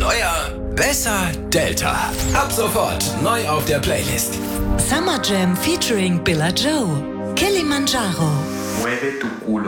neuer, besser Delta. Ab sofort neu auf der Playlist. Summer Jam featuring Billa Joe. Kilimanjaro. Mueve tu culo.